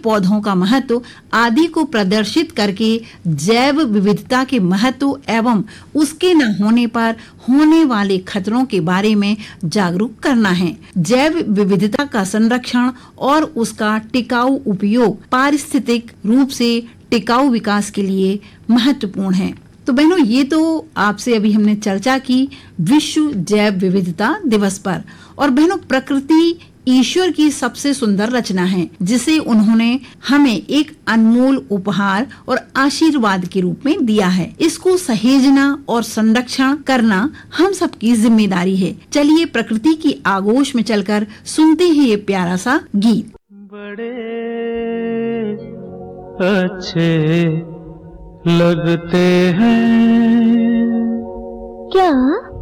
पौधों का महत्व आदि को प्रदर्शित करके जैव विविधता के महत्व एवं उसके न होने पर होने वाले खतरों के बारे में जागरूक करना है। जैव विविधता का संरक्षण और उसका टिकाऊ उपयोग पारिस्थितिक रूप से टिकाऊ विकास के लिए महत्वपूर्ण है। तो बहनों, ये तो आपसे अभी हमने चर्चा की विश्व जैव विविधता दिवस पर। और बहनों, प्रकृति ईश्वर की सबसे सुंदर रचना है जिसे उन्होंने हमें एक अनमोल उपहार और आशीर्वाद के रूप में दिया है। इसको सहेजना और संरक्षण करना हम सबकी जिम्मेदारी है। चलिए प्रकृति की आगोश में चलकर सुनते हैं ये प्यारा सा गीत। बड़े अच्छे लगते हैं क्या